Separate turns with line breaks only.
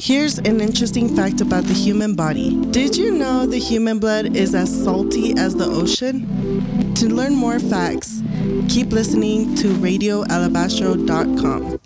Here's an interesting fact about the human body. Did you know the human blood is as salty as the ocean? To learn more facts, keep listening to RadioAlabastro.com.